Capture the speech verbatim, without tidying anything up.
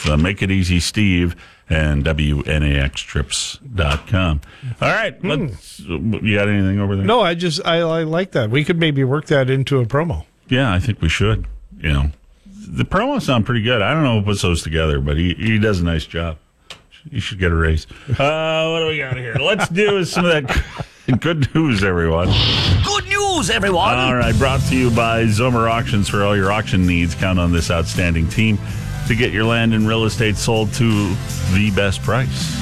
uh, Make It Easy Steve and W N A X trips dot com. All right. Let's, you got anything over there? No, I just, I, I like that. We could maybe work that into a promo. Yeah, I think we should. You know, the promos sound pretty good. I don't know who puts those together, but he, he does a nice job. You should get a raise. Uh, what do we got here? Let's do some of that good news, everyone. Good news, everyone. All right, brought to you by Zomer Auctions. For all your auction needs, count on this outstanding team to get your land and real estate sold to the best price.